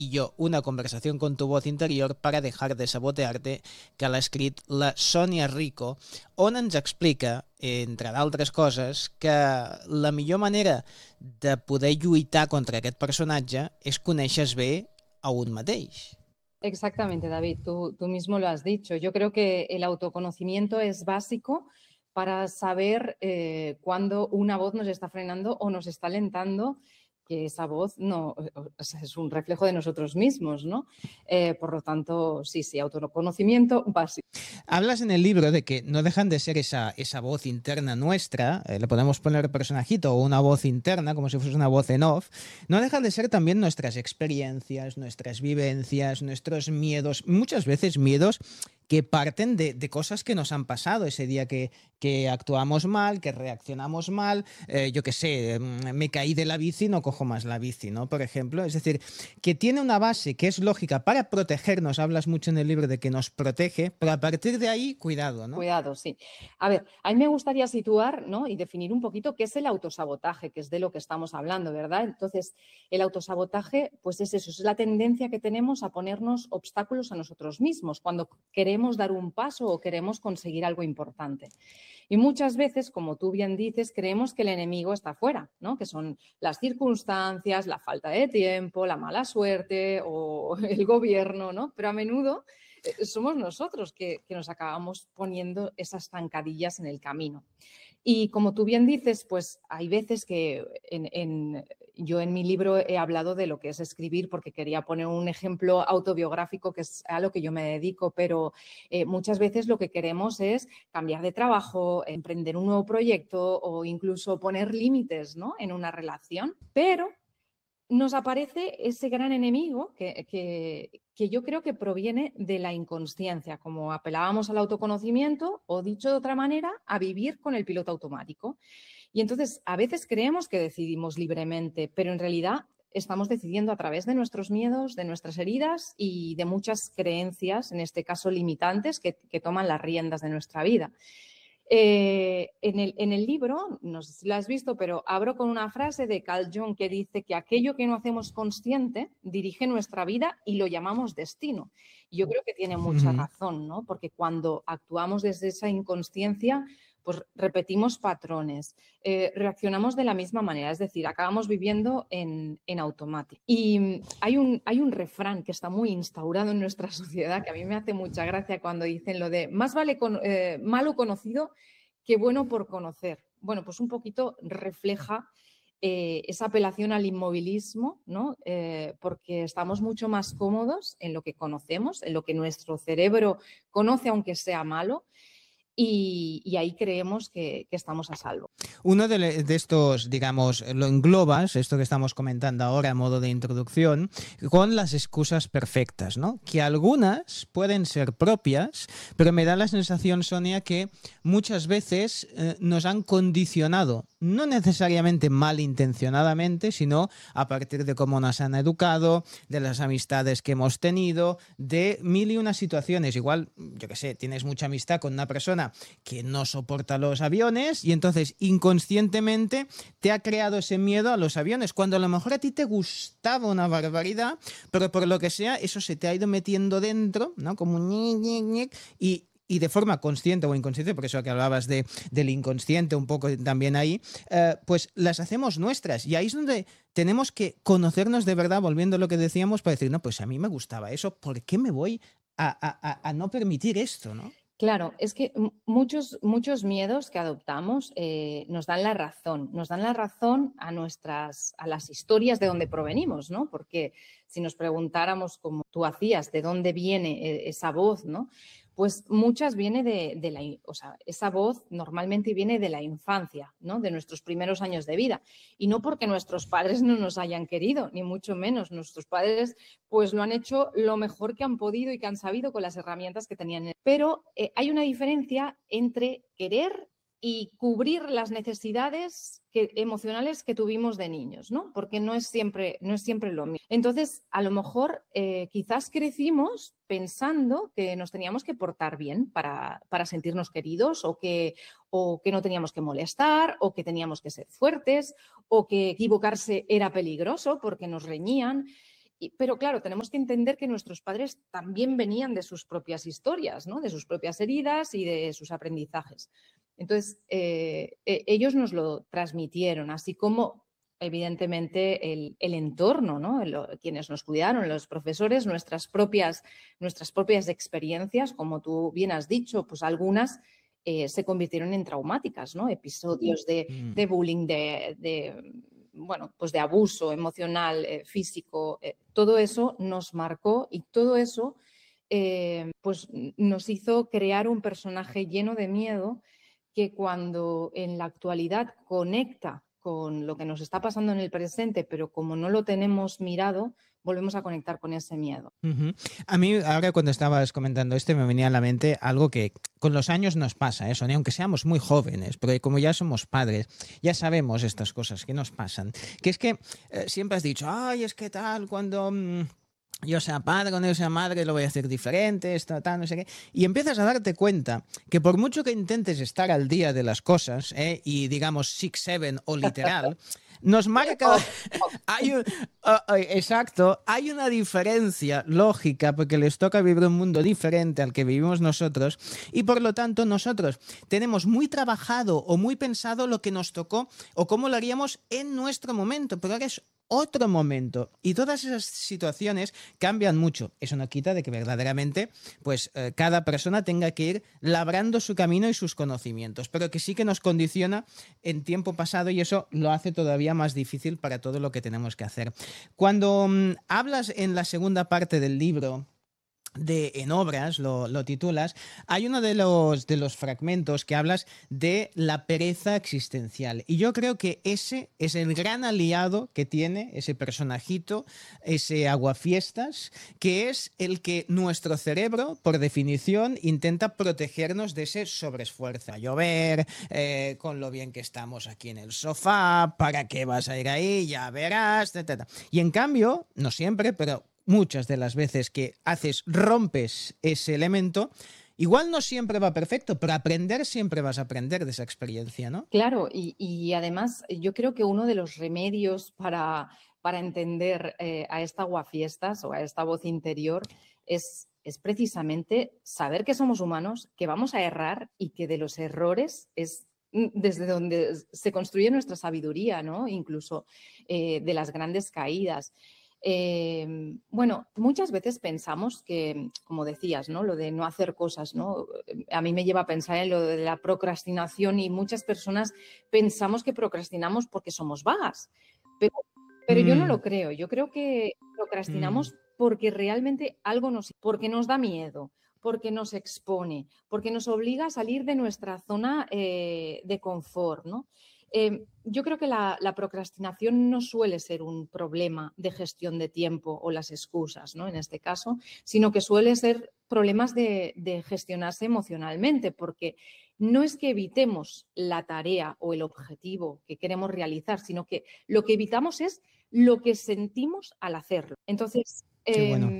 i jo, una conversación con tu voz interior para dejar de sabotearte, que l'ha escrit la Sònia Rico, on ens explica, entre d'altres coses, que la millor manera de poder lluitar contra aquest personatge és conèixer bé a un mateix. Exactamente, David, tú mismo lo has dicho. Yo creo que el autoconocimiento es básico para saber cuándo una voz nos está frenando o nos está alentando, que esa voz no, o sea, es un reflejo de nosotros mismos, ¿no? Por lo tanto, sí, autoconocimiento básico. Hablas en el libro de que no dejan de ser esa voz interna nuestra, le podemos poner personajito o una voz interna, como si fuese una voz en off, no dejan de ser también nuestras experiencias, nuestras vivencias, nuestros miedos, muchas veces miedos que parten de cosas que nos han pasado ese día que actuamos mal, que reaccionamos mal, yo qué sé, me caí de la bici, no cojo más la bici, ¿no? Por ejemplo, es decir, que tiene una base que es lógica para protegernos, hablas mucho en el libro de que nos protege, pero a partir de ahí, cuidado, ¿no? Cuidado, sí. A ver, a mí me gustaría situar, ¿no?, y definir un poquito qué es el autosabotaje, que es de lo que estamos hablando, ¿verdad? Entonces, el autosabotaje, pues es eso, es la tendencia que tenemos a ponernos obstáculos a nosotros mismos cuando queremos dar un paso o queremos conseguir algo importante. Y muchas veces, como tú bien dices, creemos que el enemigo está fuera, ¿no? Que son las circunstancias, la falta de tiempo, la mala suerte o el gobierno, ¿no? Pero a menudo somos nosotros que nos acabamos poniendo esas zancadillas en el camino. Y como tú bien dices, pues hay veces que yo en mi libro he hablado de lo que es escribir porque quería poner un ejemplo autobiográfico que es a lo que yo me dedico, pero muchas veces lo que queremos es cambiar de trabajo, emprender un nuevo proyecto o incluso poner límites, ¿no?, en una relación, pero nos aparece ese gran enemigo que yo creo que proviene de la inconsciencia, como apelábamos al autoconocimiento o, dicho de otra manera, a vivir con el piloto automático. Y entonces a veces creemos que decidimos libremente, pero en realidad estamos decidiendo a través de nuestros miedos, de nuestras heridas y de muchas creencias, en este caso limitantes, que toman las riendas de nuestra vida. En el libro, no sé si lo has visto, pero abro con una frase de Carl Jung que dice que aquello que no hacemos consciente dirige nuestra vida y lo llamamos destino. Y yo creo que tiene mucha razón, ¿no? Porque cuando actuamos desde esa inconsciencia, pues repetimos patrones, reaccionamos de la misma manera, es decir, acabamos viviendo en automático. Y hay un refrán que está muy instaurado en nuestra sociedad que a mí me hace mucha gracia cuando dicen lo de más vale malo conocido que bueno por conocer. Bueno, pues un poquito refleja esa apelación al inmovilismo, ¿no? Porque estamos mucho más cómodos en lo que conocemos, en lo que nuestro cerebro conoce aunque sea malo, y ahí creemos que estamos a salvo. Uno de estos, digamos, lo englobas, esto que estamos comentando ahora a modo de introducción, con las excusas perfectas, ¿no? Que algunas pueden ser propias, pero me da la sensación, Sonia, que muchas veces nos han condicionado, no necesariamente malintencionadamente, sino a partir de cómo nos han educado, de las amistades que hemos tenido, de mil y unas situaciones. Igual, yo qué sé, tienes mucha amistad con una persona que no soporta los aviones y entonces inconscientemente te ha creado ese miedo a los aviones, cuando a lo mejor a ti te gustaba una barbaridad, pero por lo que sea, eso se te ha ido metiendo dentro, ¿no? Como y de forma consciente o inconsciente, por eso que hablabas del inconsciente un poco también ahí, pues las hacemos nuestras. Y ahí es donde tenemos que conocernos de verdad, volviendo a lo que decíamos, para decir, no, pues a mí me gustaba eso, ¿por qué me voy a no permitir esto, ¿no? Claro, es que muchos miedos que adoptamos nos dan la razón a las historias de donde provenimos, ¿no? Porque si nos preguntáramos, como tú hacías, de dónde viene esa voz, ¿no? Pues muchas viene esa voz normalmente viene de la infancia, ¿no? De nuestros primeros años de vida. Y no porque nuestros padres no nos hayan querido, ni mucho menos. Nuestros padres pues lo han hecho lo mejor que han podido y que han sabido con las herramientas que tenían. Pero hay una diferencia entre querer y cubrir las necesidades emocionales que tuvimos de niños, ¿no? Porque no es siempre lo mismo. Entonces, a lo mejor quizás crecimos pensando que nos teníamos que portar bien para sentirnos queridos o que no teníamos que molestar o que teníamos que ser fuertes o que equivocarse era peligroso porque nos reñían. Pero claro, tenemos que entender que nuestros padres también venían de sus propias historias, ¿no? De sus propias heridas y de sus aprendizajes. Entonces, ellos nos lo transmitieron, así como evidentemente el entorno, ¿no? Quienes nos cuidaron, los profesores, nuestras propias experiencias, como tú bien has dicho, pues algunas se convirtieron en traumáticas, ¿no? Episodios de bullying, bueno, pues de abuso emocional, físico, todo eso nos marcó y todo eso pues nos hizo crear un personaje lleno de miedo que cuando en la actualidad conecta con lo que nos está pasando en el presente, pero como no lo tenemos mirado, volvemos a conectar con ese miedo. A mí ahora cuando estabas comentando me venía a la mente algo que con los años nos pasa, Sonia, aunque seamos muy jóvenes, porque como ya somos padres, ya sabemos estas cosas que nos pasan, que es que siempre has dicho, ay, es que tal, cuando yo sea padre o no sea madre, lo voy a hacer diferente, esto, tal, no sé qué. Y empiezas a darte cuenta que por mucho que intentes estar al día de las cosas, y digamos 6-7 o literal, nos marca... exacto, hay una diferencia lógica porque les toca vivir un mundo diferente al que vivimos nosotros y por lo tanto nosotros tenemos muy trabajado o muy pensado lo que nos tocó o cómo lo haríamos en nuestro momento, pero ahora es otro momento y todas esas situaciones cambian mucho. Eso no quita de que verdaderamente pues cada persona tenga que ir labrando su camino y sus conocimientos, pero que sí que nos condiciona en tiempo pasado y eso lo hace todavía más difícil para todo lo que tenemos que hacer. Cuando hablas en la segunda parte del libro en obras, lo titulas, hay uno de los fragmentos que hablas de la pereza existencial. Y yo creo que ese es el gran aliado que tiene ese personajito, ese aguafiestas, que es el que nuestro cerebro, por definición, intenta protegernos de ese sobreesfuerzo. A llover, con lo bien que estamos aquí en el sofá, ¿para qué vas a ir ahí? Ya verás, etc. Y en cambio, no siempre, pero muchas de las veces que rompes ese elemento, igual no siempre va perfecto, pero aprender siempre vas a aprender de esa experiencia, ¿no? Claro, y además yo creo que uno de los remedios para entender a esta aguafiestas o a esta voz interior es precisamente saber que somos humanos, que vamos a errar y que de los errores es desde donde se construye nuestra sabiduría, ¿no? Incluso de las grandes caídas. Bueno, muchas veces pensamos que, como decías, ¿no? Lo de no hacer cosas, ¿no? A mí me lleva a pensar en lo de la procrastinación y muchas personas pensamos que procrastinamos porque somos vagas, pero yo no lo creo. Yo creo que procrastinamos porque realmente porque nos da miedo, porque nos expone, porque nos obliga a salir de nuestra zona de confort, ¿no? Yo creo que la procrastinación no suele ser un problema de gestión de tiempo o las excusas, ¿no? En este caso, sino que suele ser problemas de gestionarse emocionalmente, porque no es que evitemos la tarea o el objetivo que queremos realizar, sino que lo que evitamos es lo que sentimos al hacerlo. Entonces, Qué bueno.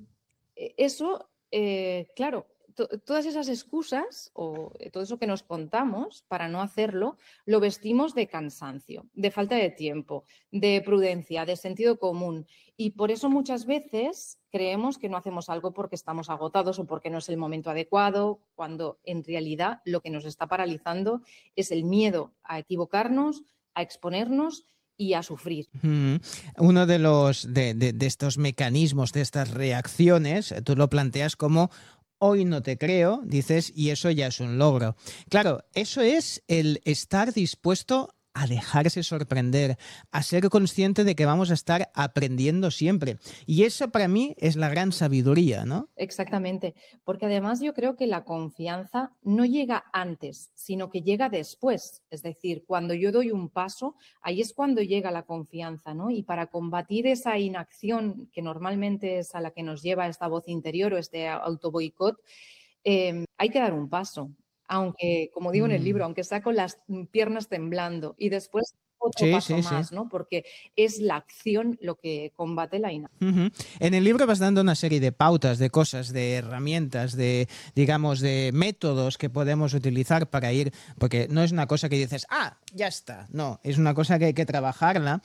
eso, claro, todas esas excusas o todo eso que nos contamos para no hacerlo, lo vestimos de cansancio, de falta de tiempo, de prudencia, de sentido común. Y por eso muchas veces creemos que no hacemos algo porque estamos agotados o porque no es el momento adecuado, cuando en realidad lo que nos está paralizando es el miedo a equivocarnos, a exponernos y a sufrir. Uno de estos mecanismos, de estas reacciones, tú lo planteas como hoy no te creo, dices, y eso ya es un logro. Claro, eso es el estar dispuesto a dejarse sorprender, a ser consciente de que vamos a estar aprendiendo siempre. Y eso para mí es la gran sabiduría, ¿no? Exactamente, porque además yo creo que la confianza no llega antes, sino que llega después. Es decir, cuando yo doy un paso, ahí es cuando llega la confianza, ¿no? Y para combatir esa inacción que normalmente es a la que nos lleva esta voz interior o este autoboicot, hay que dar un paso. Aunque, como digo en el libro, aunque sea con las piernas temblando y después otro paso más, ¿no? Porque es la acción lo que combate la inacción. En el libro vas dando una serie de pautas, de cosas, de herramientas, digamos, de métodos que podemos utilizar para ir, porque no es una cosa que dices, ya está. No, es una cosa que hay que trabajarla.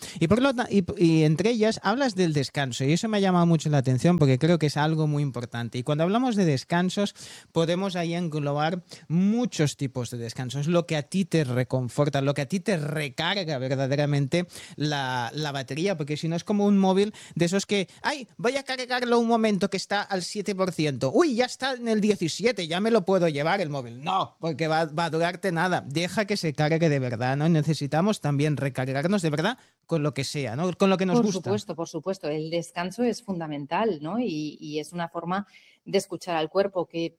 Y entre ellas hablas del descanso y eso me ha llamado mucho la atención porque creo que es algo muy importante. Y cuando hablamos de descansos podemos ahí englobar muchos tipos de descansos. Lo que a ti te reconforta, lo que a ti te recarga verdaderamente la batería, porque si no es como un móvil de esos que, ay, voy a cargarlo un momento que está al 7%. Uy, ya está en el 17%, ya me lo puedo llevar el móvil. No, porque va a durarte nada. Deja que se cargue de verdad, ¿no? Y necesitamos también recargarnos de verdad con lo que sea, ¿no? Con lo que nos gusta. Por supuesto. El descanso es fundamental, ¿no? Y es una forma de escuchar al cuerpo que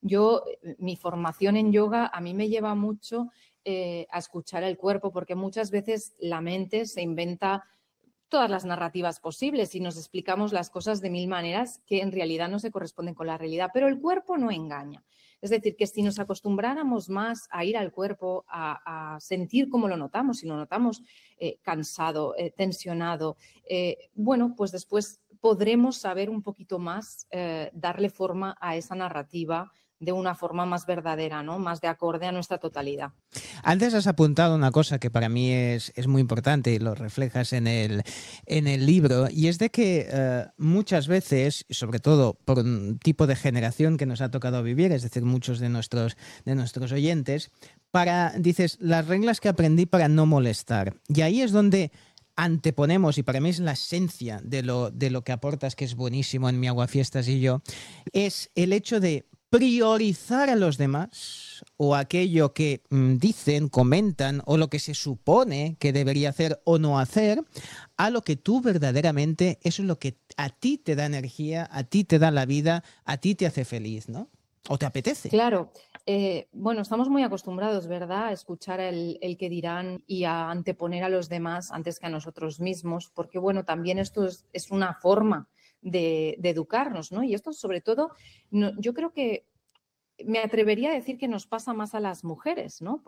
mi formación en yoga a mí me lleva mucho a escuchar el cuerpo porque muchas veces la mente se inventa todas las narrativas posibles y nos explicamos las cosas de mil maneras que en realidad no se corresponden con la realidad, pero el cuerpo no engaña. Es decir, que si nos acostumbráramos más a ir al cuerpo, a sentir cómo lo notamos, si lo notamos cansado, tensionado, bueno, pues después podremos saber un poquito más, darle forma a esa narrativa de una forma más verdadera, ¿no? Más de acorde a nuestra totalidad. Antes has apuntado una cosa que para mí es muy importante y lo reflejas en el libro, y es de que muchas veces, sobre todo por un tipo de generación que nos ha tocado vivir, es decir, muchos de nuestros oyentes, dices, las reglas que aprendí para no molestar. Y ahí es donde anteponemos, y para mí es la esencia de lo que aportas, que es buenísimo en Mi Aguafiestas y yo, es el hecho de priorizar a los demás o aquello que dicen, comentan o lo que se supone que debería hacer o no hacer a lo que tú verdaderamente, eso es lo que a ti te da energía, a ti te da la vida, a ti te hace feliz, ¿no? ¿O te apetece? Claro. Bueno, estamos muy acostumbrados, ¿verdad?, a escuchar el que dirán y a anteponer a los demás antes que a nosotros mismos, porque, bueno, también esto es una forma de educarnos, ¿no? Y esto, sobre todo, yo creo que me atrevería a decir que nos pasa más a las mujeres, ¿no?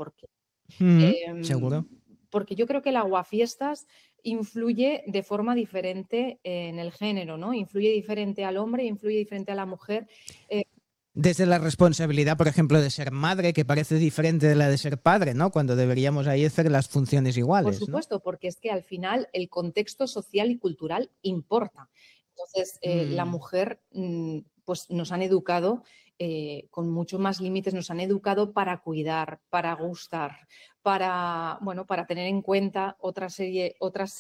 Seguro. Porque yo creo que el aguafiestas influye de forma diferente en el género, ¿no? Influye diferente al hombre, influye diferente a la mujer. Desde la responsabilidad, por ejemplo, de ser madre, que parece diferente de la de ser padre, ¿no? Cuando deberíamos ahí hacer las funciones iguales, Por supuesto, ¿no? porque es que al final el contexto social y cultural importa. Entonces, la mujer, pues nos han educado con muchos más límites, nos han educado para cuidar, para gustar, bueno, para tener en cuenta otra serie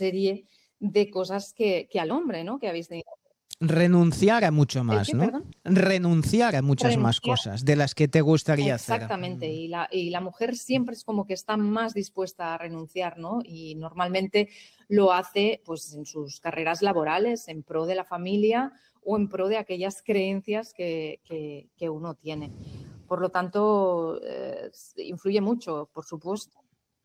de cosas que al hombre, ¿no? Que habéis tenido. Renunciar a mucho ¿El más, qué, ¿no? perdón? Renunciar a muchas más Renunciar. cosas de las que te gustaría hacer. Exactamente, y la mujer siempre es como que está más dispuesta a renunciar, ¿no? Y normalmente lo hace pues en sus carreras laborales, en pro de la familia o en pro de aquellas creencias que uno tiene. Por lo tanto, influye mucho, por supuesto.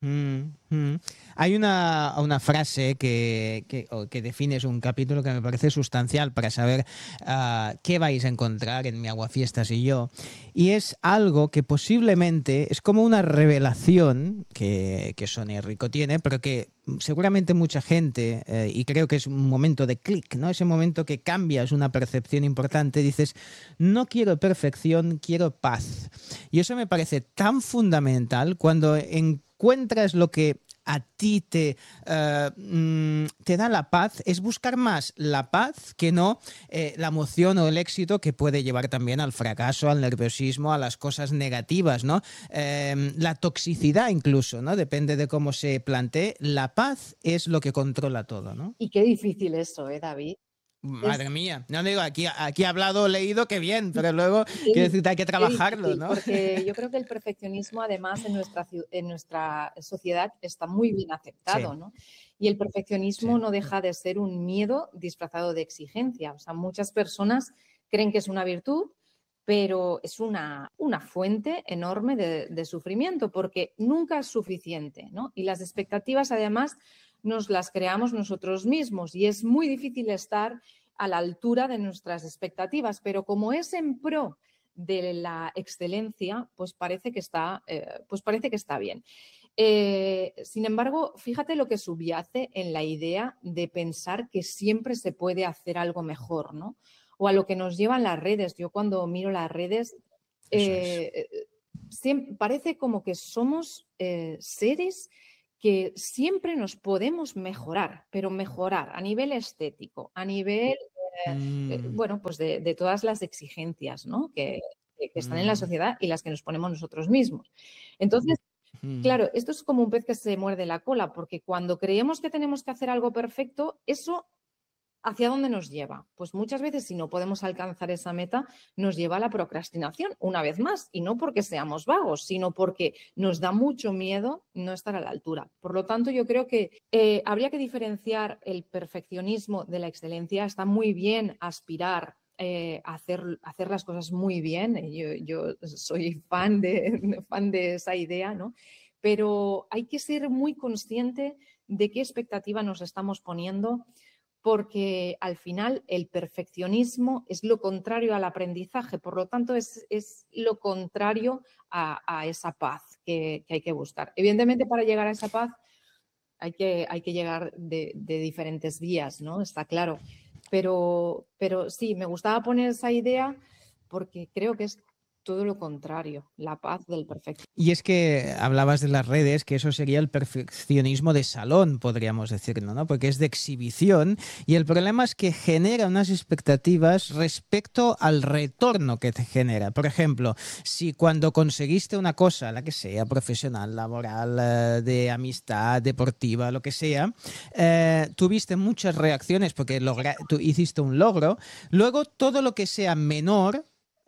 Hay una frase que defines un capítulo que me parece sustancial para saber qué vais a encontrar en Mi Aguafiestas y yo. Y es algo que posiblemente es como una revelación que Sonia Rico tiene, pero que seguramente mucha gente, y creo que es un momento de clic, ¿no? Ese momento que cambias una percepción importante, dices, no quiero perfección, quiero paz. Y eso me parece tan fundamental cuando encuentras lo que a ti te da la paz, es buscar más la paz que no la emoción o el éxito que puede llevar también al fracaso, al nerviosismo, a las cosas negativas, ¿no? La toxicidad incluso, ¿no? Depende de cómo se plantee. La paz es lo que controla todo, ¿no? Y qué difícil eso, David. Madre mía, no digo, aquí he hablado, leído, qué bien, pero luego, quiero Qué decirte, hay que trabajarlo, difícil, ¿no? porque yo creo que el perfeccionismo, además, en nuestra sociedad está muy bien Sí, aceptado, ¿no? Y el perfeccionismo sí. no deja de ser un miedo disfrazado de exigencia. O sea, muchas personas creen que es una virtud, pero es una fuente enorme de sufrimiento, porque nunca es suficiente, ¿no? Y las expectativas, además, nos las creamos nosotros mismos y es muy difícil estar a la altura de nuestras expectativas, pero como es en pro de la excelencia, pues parece que está bien. Sin embargo, fíjate lo que subyace en la idea de pensar que siempre se puede hacer algo mejor, ¿no? O a lo que nos llevan las redes. Yo cuando miro las redes, Eso es. parece como que somos seres que siempre nos podemos mejorar, pero mejorar a nivel estético, a nivel, Mm, bueno, pues de todas las exigencias, ¿no? Que están en la mm, sociedad y las que nos ponemos nosotros mismos. Entonces, mm. claro, esto es como un pez que se muerde la cola, porque cuando creemos que tenemos que hacer algo perfecto, eso ¿hacia dónde nos lleva? Pues muchas veces, si no podemos alcanzar esa meta, nos lleva a la procrastinación, una vez más, y no porque seamos vagos, sino porque nos da mucho miedo no estar a la altura. Por lo tanto, yo creo que habría que diferenciar el perfeccionismo de la excelencia. Está muy bien aspirar a hacer las cosas muy bien. Yo soy fan de esa idea, ¿no? Pero hay que ser muy consciente de qué expectativa nos estamos poniendo, porque al final el perfeccionismo es lo contrario al aprendizaje, por lo tanto es lo contrario a esa paz que hay que buscar. Evidentemente, para llegar a esa paz hay que llegar de diferentes vías, ¿no? Está claro. Pero sí, me gustaba poner esa idea porque creo que es todo lo contrario, la paz del perfeccionismo. Y es que hablabas de las redes, que eso sería el perfeccionismo de salón, podríamos decirlo, ¿no? Porque es de exhibición y el problema es que genera unas expectativas respecto al retorno que te genera. Por ejemplo, si cuando conseguiste una cosa, la que sea, profesional, laboral, de amistad, deportiva, lo que sea, tuviste muchas reacciones porque tú hiciste un logro, luego todo lo que sea menor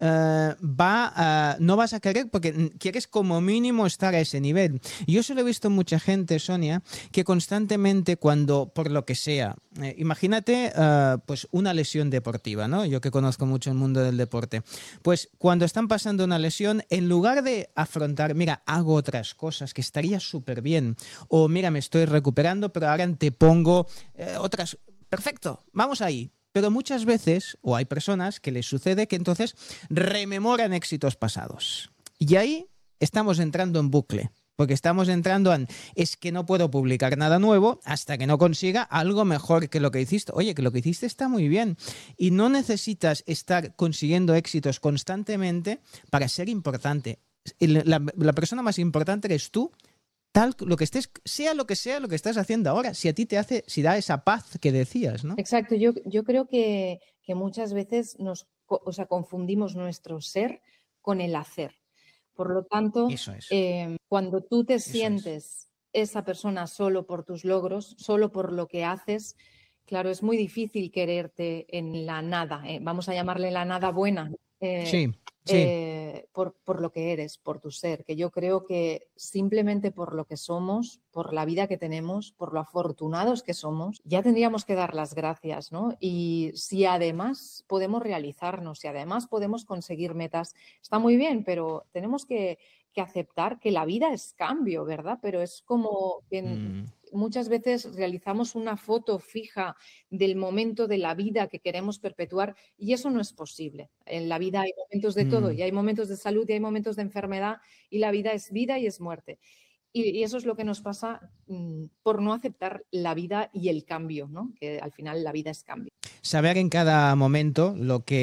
no vas a querer porque quieres como mínimo estar a ese nivel. Y yo solo he visto mucha gente, Sonia, que constantemente cuando, por lo que sea, imagínate pues una lesión deportiva, ¿no? Yo que conozco mucho el mundo del deporte, pues cuando están pasando una lesión, en lugar de afrontar, mira, hago otras cosas que estaría súper bien, o mira, me estoy recuperando, pero ahora te pongo otras... Perfecto, vamos ahí. Pero muchas veces, o hay personas que les sucede que entonces rememoran éxitos pasados. Y ahí estamos entrando en bucle. Porque estamos entrando en, es que no puedo publicar nada nuevo hasta que no consiga algo mejor que lo que hiciste. Oye, que lo que hiciste está muy bien. Y no necesitas estar consiguiendo éxitos constantemente para ser importante. La persona más importante eres tú, tal lo que estés, sea lo que estás haciendo ahora, si a ti te hace, si da esa paz que decías, ¿no? Exacto, yo creo que muchas veces o sea, confundimos nuestro ser con el hacer. Por lo tanto, Eso es, cuando tú te eso es. sientes esa persona solo por tus logros, solo por lo que haces, claro, es muy difícil quererte en la nada, vamos a llamarle la nada buena, eh, Sí, sí. por lo que eres, por tu ser, que yo creo que simplemente por lo que somos, por la vida que tenemos, por lo afortunados que somos, ya tendríamos que dar las gracias, ¿no? Y si además podemos realizarnos, si además podemos conseguir metas, está muy bien, pero tenemos que aceptar que la vida es cambio, ¿verdad? Pero es como que Mm, muchas veces realizamos una foto fija del momento de la vida que queremos perpetuar y eso no es posible. En la vida hay momentos de todo mm. y hay momentos de salud y hay momentos de enfermedad y la vida es vida y es muerte. Y eso es lo que nos pasa por no aceptar la vida y el cambio, ¿no? Que al final la vida es cambio. Saber en cada momento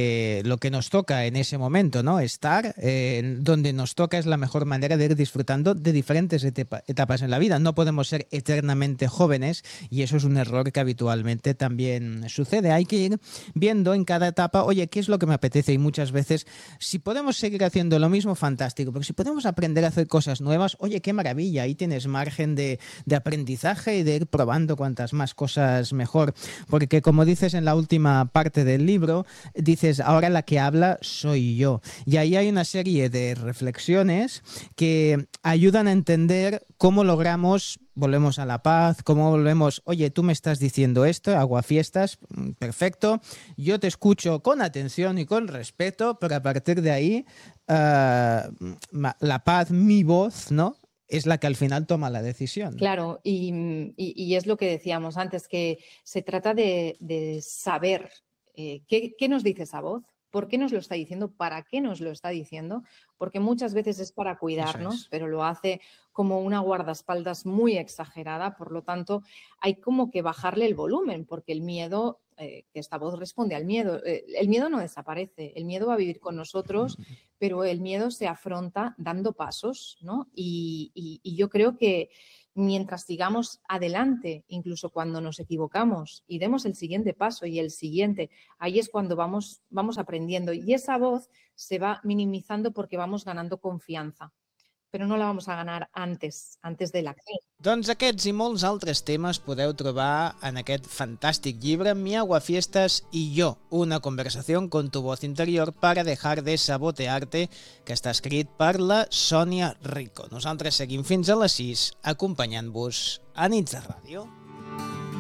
lo que nos toca en ese momento, ¿no? Estar donde nos toca es la mejor manera de ir disfrutando de diferentes etapas en la vida. No podemos ser eternamente jóvenes y eso es un error que habitualmente también sucede. Hay que ir viendo en cada etapa, oye, ¿qué es lo que me apetece? Y muchas veces, si podemos seguir haciendo lo mismo, fantástico, pero si podemos aprender a hacer cosas nuevas, oye, qué maravilla, ahí tienes margen de aprendizaje y de ir probando cuantas más cosas mejor. Porque como dices en la última parte del libro, dices, ahora la que habla soy yo. Y ahí hay una serie de reflexiones que ayudan a entender cómo logramos, volvemos a la paz, cómo volvemos, oye, tú me estás diciendo esto, aguafiestas, perfecto, yo te escucho con atención y con respeto, pero a partir de ahí, la paz, mi voz, ¿no? Es la que al final toma la decisión. Claro, y es lo que decíamos antes, que se trata de saber qué nos dice esa voz, por qué nos lo está diciendo, para qué nos lo está diciendo, porque muchas veces es para Eso cuidarnos, es. pero lo hace como una guardaespaldas muy exagerada, por lo tanto hay como que bajarle el volumen, porque el miedo, que esta voz responde al miedo, el miedo no desaparece, el miedo va a vivir con nosotros, pero el miedo se afronta dando pasos, ¿no? Y yo creo que mientras sigamos adelante, incluso cuando nos equivocamos y demos el siguiente paso y el siguiente, ahí es cuando vamos aprendiendo y esa voz se va minimizando porque vamos ganando confianza, però no la vamos a ganar antes de l'acció. Doncs aquests i molts altres temes podeu trobar en aquest fantàstic llibre Mi Aguafiestas y yo, una conversación con tu voz interior para dejar de sabotearte, que està escrit per la Sònia Rico. Nosaltres seguim fins a les 6 acompanyant-vos a Nits de Ràdio.